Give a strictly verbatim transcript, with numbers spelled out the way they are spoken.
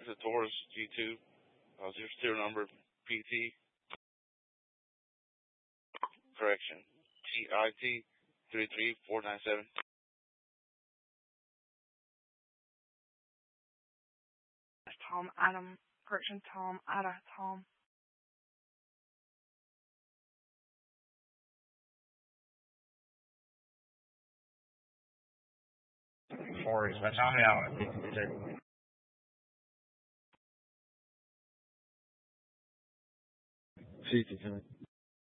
It's a Taurus G two. Uh, your serial number P T. Correction. T I T three three four nine seven. Tom Adam. Correction. Tom Ada. Tom. Taurus. Mas how many fifty-seven.